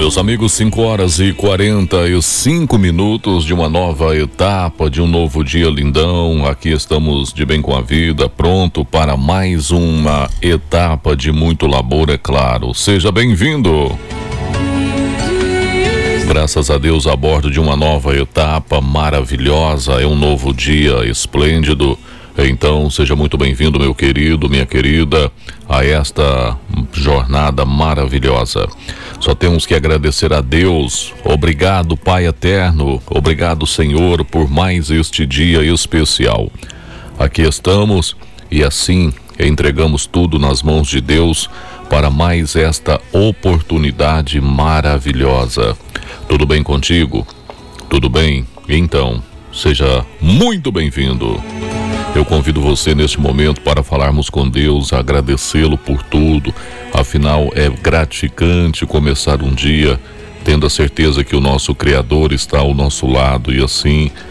Meus amigos, 5h45 de uma nova etapa, de um novo dia lindão. Aqui estamos de bem com a vida, pronto para mais uma etapa de muito labor, é claro. Seja bem-vindo. Graças a Deus, a bordo de uma nova etapa maravilhosa, é um novo dia esplêndido. Então, seja muito bem-vindo, meu querido, minha querida, a esta jornada maravilhosa. Só temos que agradecer a Deus. Obrigado, Pai Eterno. Obrigado, Senhor, por mais este dia especial. Aqui estamos e assim entregamos tudo nas mãos de Deus para mais esta oportunidade maravilhosa. Tudo bem contigo? Tudo bem? Então, seja muito bem-vindo. Eu convido você neste momento para falarmos com Deus, agradecê-lo por tudo. Afinal, é gratificante começar um dia tendo a certeza que o nosso Criador está ao nosso lado e assim